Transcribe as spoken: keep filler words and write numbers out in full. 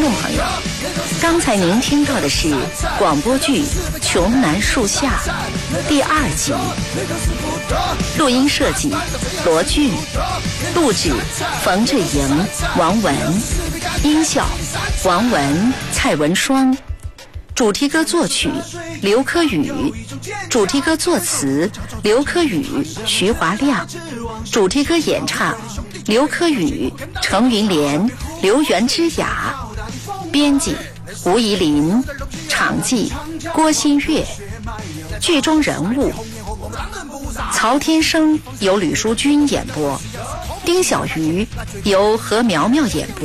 听众朋友，刚才您听到的是广播剧《穷南树下》第二集，录音设计罗俊，录制冯志莹、王文，音效王文、蔡文双，主题歌作曲刘科宇，主题歌作词刘科宇、徐华亮，主题歌演唱刘科宇、程云莲、刘元之雅，编辑吴怡林，场记郭新月，剧中人物曹天生由吕淑君演播，丁小鱼由何苗苗演播。